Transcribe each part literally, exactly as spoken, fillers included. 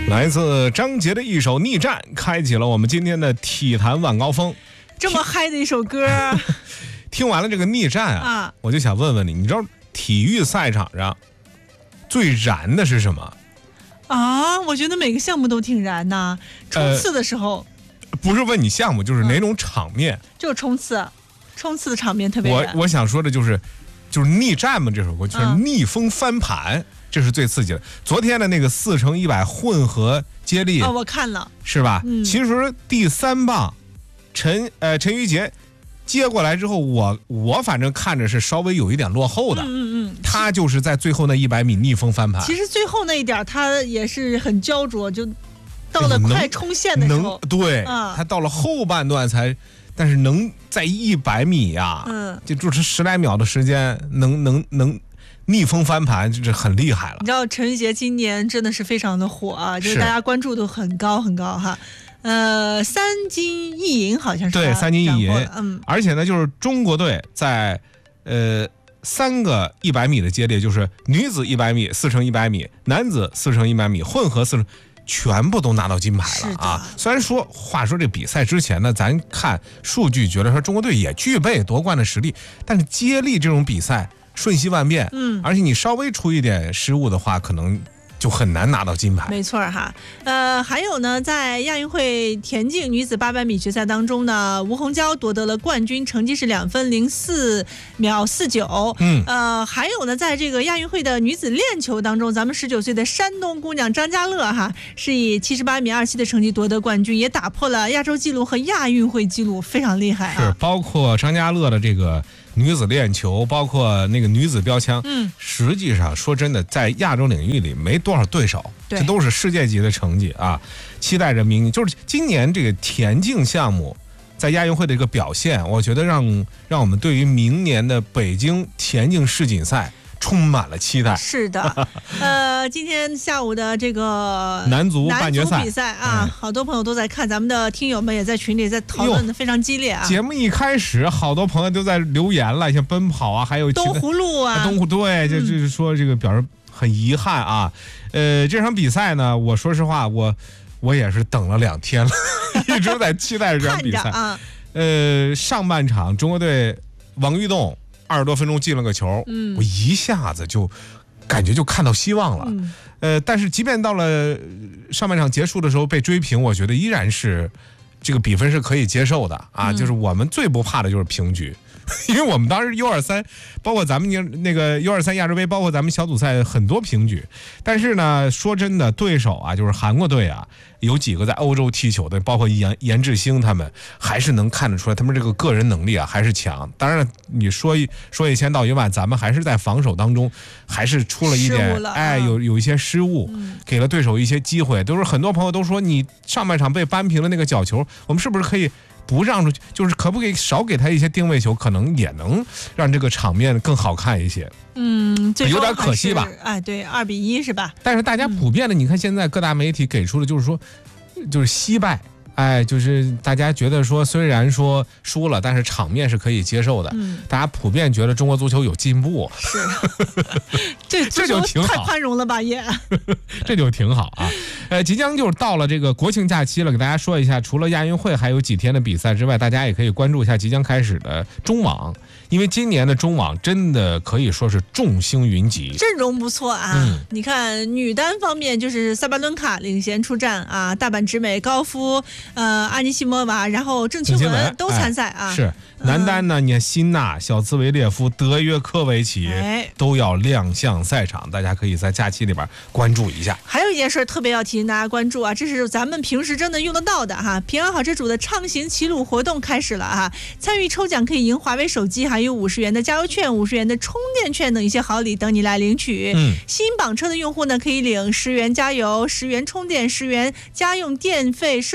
来自张杰的一首《逆战》，开启了我们今天的体坛晚高峰。 这么嗨的一首歌， 听完了这个《逆战》啊，啊我就想问问你，你知道体育赛场上最燃的是什么？ 啊，我觉得每个项目都挺燃呐。冲刺的时候、 呃，不是问你项目，就是哪种场面？嗯、 就是冲刺，冲刺的场面特别燃。 我我想说的就是，就是逆战嘛，这首歌就是逆风翻盘。嗯，这是最刺激的。昨天的那个四乘一百混合接力， 哦，我看了， 是吧？ 嗯， 其实第三棒，陈呃陈玉洁接过来之后，我我反正看着是稍微有一点落后的。 嗯嗯嗯， 他就是在最后那一百米逆风翻盘。 其实最后那一点他也是很焦灼，就到了快冲线的时候， 对、嗯，他到了后半段才，但是能在一百米呀、啊，嗯，就就是十来秒的时间，能能能。逆风翻盘就是很厉害了。 你知道陈玉洁今年真的是非常的火啊，就是大家关注度很高很高哈。呃，三金一银好像是对，三金一银， 嗯， 而且呢，就是中国队在呃三个一百米的接力，就是女子一百米、四乘一百米，男子四乘一百米，混合四乘，全部都拿到金牌了啊！虽然说，话说这比赛之前呢，咱看数据觉得说中国队也具备夺冠的实力，但是接力这种比赛。瞬息万变， 嗯， 而且你稍微出一点失误的话，可能就很难拿到金牌。 没错哈，呃，还有呢，在亚运会田径女子八百米决赛当中呢，吴虹娇夺得了冠军，成绩是两分零四秒四九。 嗯， 呃，还有呢，在这个亚运会的女子链球当中，咱们十九岁的山东姑娘张家乐哈，是以七十八米二七的成绩夺得冠军，也打破了亚洲纪录和亚运会纪录，非常厉害啊！ 是，包括张家乐的这个。女子链球，包括那个女子标枪， 嗯， 实际上说真的，在亚洲领域里没多少对手，这都是世界级的成绩啊！期待着明年，就是今年这个田径项目在亚运会的一个表现，我觉得让让我们对于明年的北京田径世锦赛充满了期待。 是的，呃，今天下午的这个男足半决赛比赛啊、嗯，好多朋友都在看，咱们的听友们也在群里在讨论的非常激烈啊。 节目一开始，好多朋友都在留言了，像奔跑啊，还有东葫芦啊， 东葫对，就就是说这个表示很遗憾啊。嗯、呃，这场比赛呢，我说实话，我我也是等了两天了，一直在期待这场比赛啊。 呃，上半场中国队王玉栋。二十多分钟进了个球， 嗯， 我一下子就感觉就看到希望了， 嗯、 呃，但是即便到了上半场结束的时候被追平，我觉得依然是这个比分是可以接受的啊， 嗯、 就是我们最不怕的就是平局。因为我们当时 U 二三，包括咱们那个 U 二三亚洲杯，包括咱们小组赛很多平局，但是呢，说真的，对手啊，就是韩国队啊，有几个在欧洲踢球的，包括严严志兴他们，还是能看得出来，他们这个个人能力啊还是强。当然了，你说一说一千道一万，咱们还是在防守当中还是出了一点，哎，有有一些失误， 嗯、 给了对手一些机会。都是很多朋友都说，你上半场被扳平了那个角球，我们是不是可以？不让出去，就是可不可以少给他一些定位球，可能也能让这个场面更好看一些。 嗯， 有点可惜吧？ 哎，对，二比一是吧？ 但是大家普遍的，你看现在各大媒体给出的就是说，就是惜败。哎，就是大家觉得说，虽然说输了，但是场面是可以接受的。 嗯， 大家普遍觉得中国足球有进步。 是，这这就挺好， 太宽容了吧也。 这就挺好啊。呃，即将就是到了这个国庆假期了，给大家说一下，除了亚运会还有几天的比赛之外，大家也可以关注一下即将开始的中网。因为今年的中网真的可以说是众星云集， 阵容不错啊。 嗯、 你看女单方面就是萨巴伦卡领衔出战啊，大阪直美、高夫、呃阿尼西莫娃，然后郑钦文都参赛啊。 哎、是男单呢，你看辛纳、小兹维列夫、德约科维奇都要亮相赛场，大家可以在假期里边关注一下。 还有一件事特别要提醒大家关注啊，这是咱们平时真的用得到的哈。平安好车主的畅行骑路活动开始了哈，参与抽奖可以赢华为手机，还有五十元的加油券、五十元的充电券等一些好礼等你来领取。 嗯， 新绑车的用户呢可以领十元加油、十元充电、十元家用电费生活奖。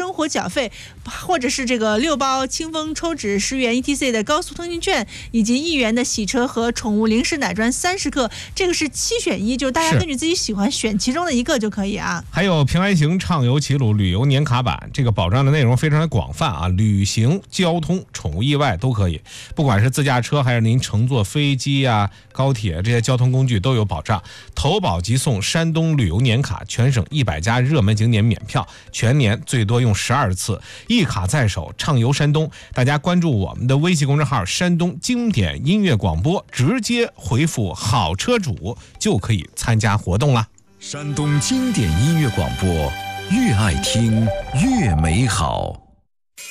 小费，或者是这个六包清风抽纸十元 E T C 的高速通行券，以及一元的洗车和宠物零食奶砖三十克，这个是七选一，就是大家根据自己喜欢选其中的一个就可以啊。 还有平安行畅游齐鲁旅游年卡版，这个保障的内容非常的广泛啊，旅行、交通、宠物意外都可以，不管是自驾车还是您乘坐飞机啊、高铁这些交通工具都有保障。投保即送山东旅游年卡，全省一百家热门景点免票，全年最多用十二次，一卡在手，畅游山东。大家关注我们的微信公众号山东经典音乐广播，直接回复好车主就可以参加活动了。 山东经典音乐广播，越爱听越美好。